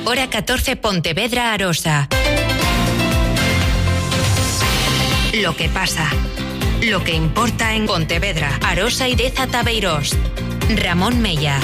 Hora 14, Pontevedra, Arosa. Lo que pasa. Lo que importa en Pontevedra, Arosa y Deza Tabeirós. Ramón Mella.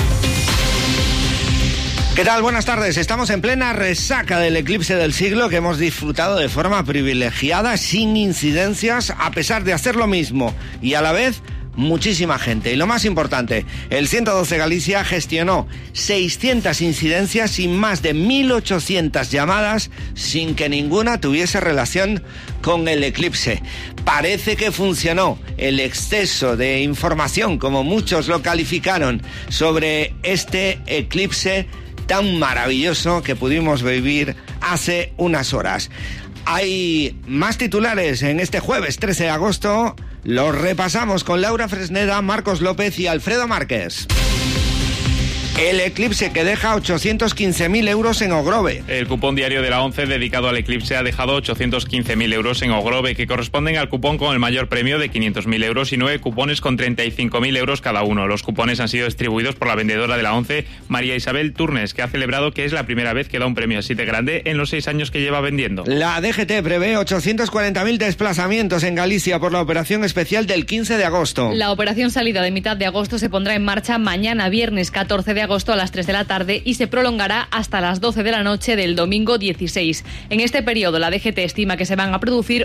¿Qué tal? Buenas tardes. Estamos en plena resaca del eclipse del siglo que hemos disfrutado de forma privilegiada, sin incidencias, a pesar de hacer lo mismo y a la vez muchísima gente. Y lo más importante, el 112 Galicia gestionó 600 incidencias y más de 1.800 llamadas sin que ninguna tuviese relación con el eclipse. Parece que funcionó. El exceso de información, como muchos lo calificaron, sobre este eclipse tan maravilloso que pudimos vivir hace unas horas. Hay más titulares en este jueves 13 de agosto. Los repasamos con Laura Fresneda, Marcos López y Alfredo Márquez. El eclipse que deja 815.000 euros en Ogrove. El cupón diario de la ONCE dedicado al eclipse ha dejado 815.000 euros en Ogrove, que corresponden al cupón con el mayor premio de 500.000 euros y 9 cupones con 35.000 euros cada uno. Los cupones han sido distribuidos por la vendedora de la ONCE, María Isabel Turnes, que ha celebrado que es la primera vez que da un premio así de grande en los 6 años que lleva vendiendo. La DGT prevé 840.000 desplazamientos en Galicia por la operación especial del 15 de agosto. La operación salida de mitad de agosto se pondrá en marcha mañana, viernes 14 de agosto a las 3 de la tarde y se prolongará hasta las 12 de la noche del domingo 16. En este periodo, la DGT estima que se van a producir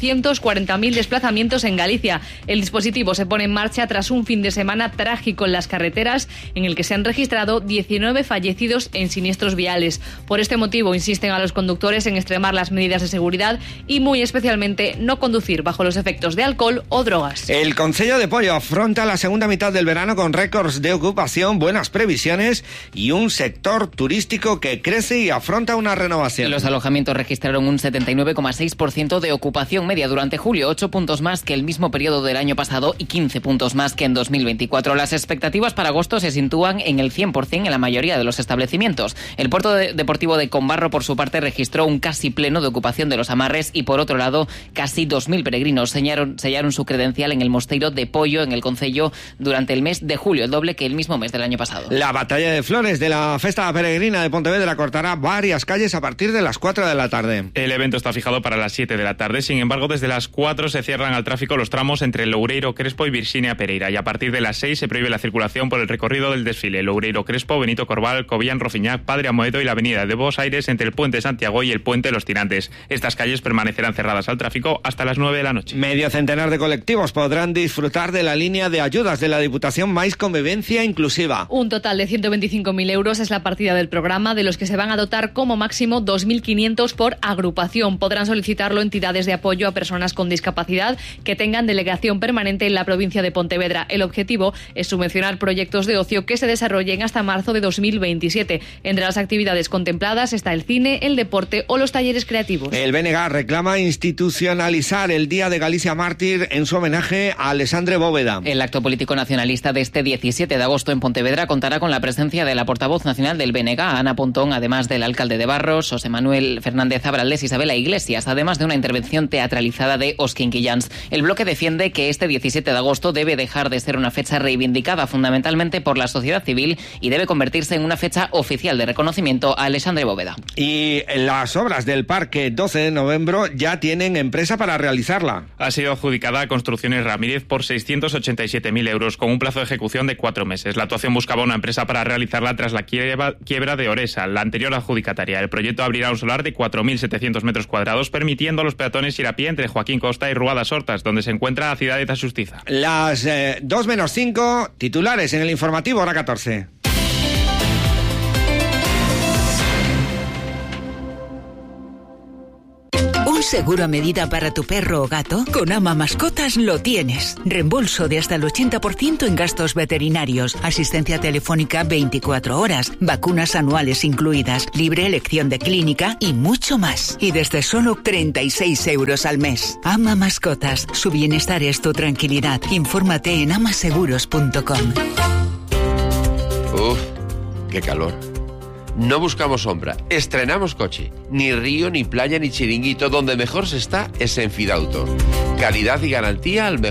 840.000 desplazamientos en Galicia. El dispositivo se pone en marcha tras un fin de semana trágico en las carreteras, en el que se han registrado 19 fallecidos en siniestros viales. Por este motivo, insisten a los conductores en extremar las medidas de seguridad y, muy especialmente, no conducir bajo los efectos de alcohol o drogas. El Concello de Pollo afronta la segunda mitad del verano con récords de ocupación, buenas previsiones y un sector turístico que crece y afronta una renovación. Los alojamientos registraron un 79,6% de ocupación media durante julio, 8 puntos más que el mismo periodo del año pasado y 15 puntos más que en 2024. Las expectativas para agosto se sitúan en el 100% en la mayoría de los establecimientos. El puerto deportivo de Combarro, por su parte, registró un casi pleno de ocupación de los amarres y, por otro lado, casi 2.000 peregrinos sellaron su credencial en el Mosteiro de Pollo, en el concello, durante el mes de julio, el doble que el mismo mes del año pasado. La batalla de flores de la Festa Peregrina de Pontevedra cortará varias calles a partir de las 4 de la tarde. El evento está fijado para las 7 de la tarde. Sin embargo, desde las 4 se cierran al tráfico los tramos entre Loureiro Crespo y Virxinia Pereira, y a partir de las 6 se prohíbe la circulación por el recorrido del desfile Loureiro Crespo, Benito Corval, Cobián, Rofiñac, Padre Amoedo y la avenida de Bos Aires entre el puente Santiago y el puente Los Tirantes. Estas calles permanecerán cerradas al tráfico hasta las 9 de la noche. Medio centenar de colectivos podrán disfrutar de la línea de ayudas de la Diputación Mais Convivencia Inclusiva. Un total de 125.000 euros es la partida del programa, de los que se van a dotar como máximo 2.500 por agrupación. Podrán solicitarlo entidades de apoyo a personas con discapacidad que tengan delegación permanente en la provincia de Pontevedra. El objetivo es subvencionar proyectos de ocio que se desarrollen hasta marzo de 2027. Entre las actividades contempladas está el cine, el deporte o los talleres creativos. El BNG reclama institucionalizar el Día de Galicia Mártir en su homenaje a Alexandre Bóveda. El acto político nacionalista de este 17 de agosto en Pontevedra contará con la presencia de la portavoz nacional del BNG, Ana Pontón, además del alcalde de Barros, José Manuel Fernández Abraldés y Isabela Iglesias, además de una intervención teatralizada de Oskin Quillans. El bloque defiende que este 17 de agosto debe dejar de ser una fecha reivindicada fundamentalmente por la sociedad civil y debe convertirse en una fecha oficial de reconocimiento a Alexandre Bóveda. Y las obras del Parque 12 de Noviembre ya tienen empresa para realizarla. Ha sido adjudicada a Construcciones Ramírez por 687.000 euros, con un plazo de ejecución de 4 meses. La actuación buscaba una empresa para realizarla tras la quiebra de Oresa, la anterior adjudicataria. El proyecto abrirá un solar de 4.700 metros cuadrados, permitiendo a los peatones ir a pie entre Joaquín Costa y Ruadas Hortas, donde se encuentra la ciudad de Tasustiza. Las 2:05, titulares en el informativo, hora 14. ¿Un seguro a medida para tu perro o gato? Con Ama Mascotas lo tienes. Reembolso de hasta el 80% en gastos veterinarios, asistencia telefónica 24 horas, vacunas anuales incluidas, libre elección de clínica y mucho más. Y desde solo 36 euros al mes. Ama Mascotas. Su bienestar es tu tranquilidad. Infórmate en amaseguros.com. Uf, qué calor. No buscamos sombra, estrenamos coche. Ni río, ni playa, ni chiringuito. Donde mejor se está es en Fidauto. Calidad y garantía al mejor